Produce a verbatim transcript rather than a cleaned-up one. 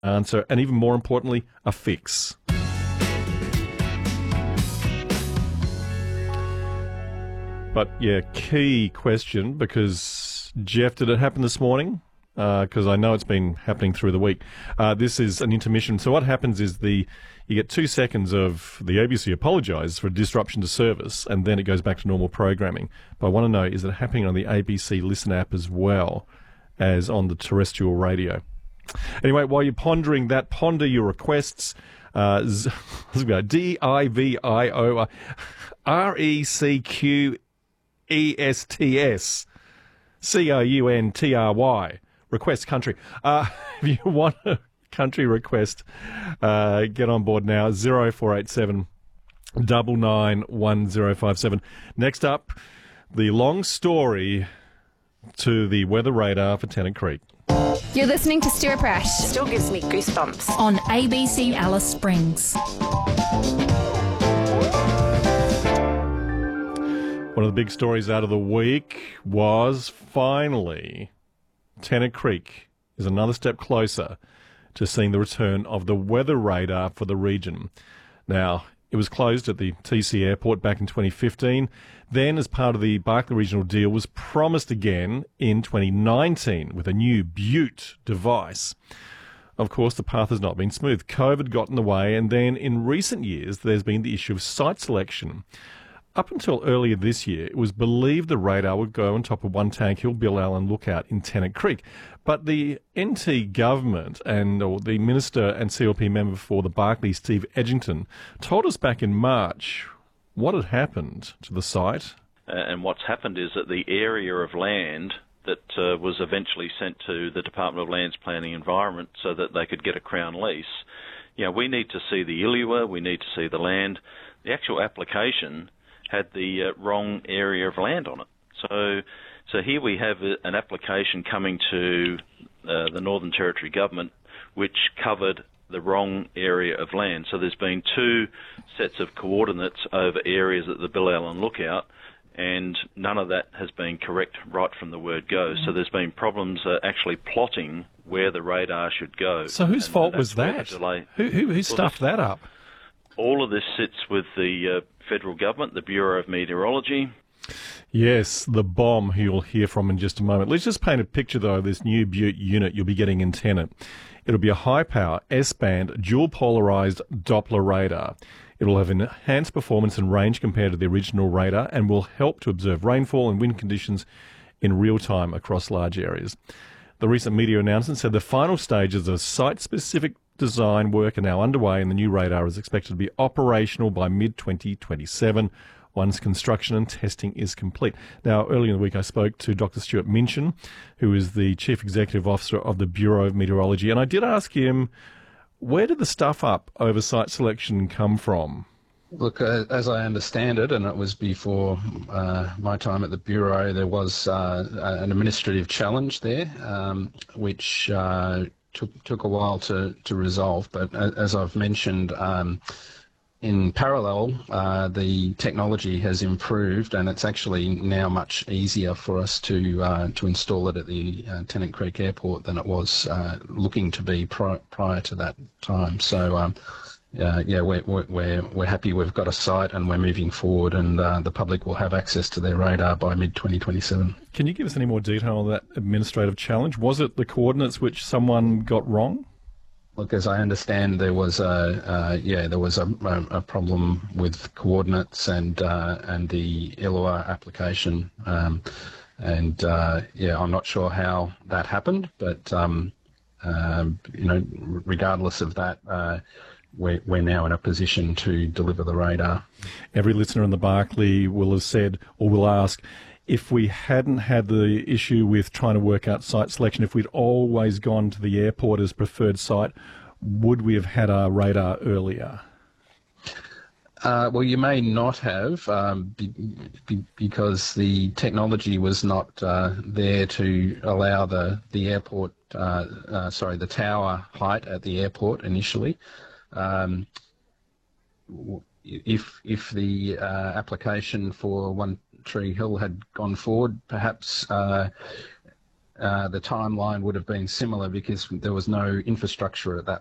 answer, and even more importantly, a fix. But yeah, key question, because Jeff, did it happen this morning? Because uh, I know it's been happening through the week. Uh, this is an intermission. So what happens is the you get two seconds of the A B C apologise for disruption to service, and then it goes back to normal programming. But I want to know, is it happening on the A B C Listen app as well as on the terrestrial radio? Anyway, while you're pondering that, ponder your requests. Uh, let's go. D I V I O R E C Q E S T S C O U N T R Y. Request country. Uh, if you want a country request, uh, get on board now. zero four eight seven nine nine one zero five seven. Next up, the long story to the weather radar for Tennant Creek. You're listening to Stuart Prash. Still gives me goosebumps. On A B C Alice Springs. One of the big stories out of the week was finally Tennant Creek is another step closer to seeing the return of the weather radar for the region. Now, it was closed at the T C Airport back in twenty fifteen. Then, as part of the Barkly Regional deal, was promised again in twenty nineteen with a new Butte device. Of course, the path has not been smooth. COVID got in the way, and then in recent years, there's been the issue of site selection. Up until earlier this year, it was believed the radar would go on top of One Tank Hill Bill Allen Lookout in Tennant Creek. But the N T government and or the Minister and C L P member for the Barkly, Steve Edgington, told us back in March what had happened to the site. Uh, and what's happened is that the area of land that uh, was eventually sent to the Department of Lands Planning Environment so that they could get a Crown lease, you know, we need to see the I L U A, we need to see the land. The actual application had the uh, wrong area of land on it. So so here we have a, an application coming to uh, the Northern Territory Government which covered the wrong area of land. So there's been two sets of coordinates over areas at the Bill Allen Lookout, and none of that has been correct right from the word go. So there's been problems uh, actually plotting where the radar should go. So whose and fault was that? Delay. Who, who, who stuffed well, that up? All of this sits with the uh, federal government, the Bureau of Meteorology. Yes, the bomb who you'll hear from in just a moment. Let's just paint a picture, though, of this new Butte unit you'll be getting in Tennant. It'll be a high-power S-band dual-polarised Doppler radar. It'll have enhanced performance and range compared to the original radar and will help to observe rainfall and wind conditions in real time across large areas. The recent media announcement said the final stages of site-specific design work are now underway, and the new radar is expected to be operational by mid twenty twenty-seven once construction and testing is complete. Now, earlier in the week, I spoke to Doctor Stuart Minchin, who is the Chief Executive Officer of the Bureau of Meteorology, and I did ask him, where did the stuff up over site selection come from? Look, uh, as I understand it, and it was before uh, my time at the Bureau, there was uh, an administrative challenge there, um, which uh, took took a while to, to resolve. But as I've mentioned, um, in parallel, uh, the technology has improved, and it's actually now much easier for us to uh, to install it at the uh, Tennant Creek Airport than it was uh, looking to be pri- prior to that time. So, um, uh, yeah, we're, we're we're happy we've got a site and we're moving forward, and uh, the public will have access to their radar by mid twenty twenty-seven. Can you give us any more detail on that administrative challenge? Was it the coordinates which someone got wrong? Look, as I understand, there was a uh, yeah, there was a, a, a problem with coordinates and uh, and the I L U A application, um, and uh, yeah, I'm not sure how that happened, but um, um, you know, regardless of that, uh, we're we're now in a position to deliver the radar. Every listener in the Barkly will have said or will ask, if we hadn't had the issue with trying to work out site selection, if we'd always gone to the airport as preferred site, would we have had our radar earlier? Uh, well, you may not have, um, be, be, because the technology was not uh, there to allow the the airport, uh, uh, sorry, the tower height at the airport initially. Um, if if the uh, application for One Tree Hill had gone forward, perhaps uh, uh, the timeline would have been similar because there was no infrastructure at that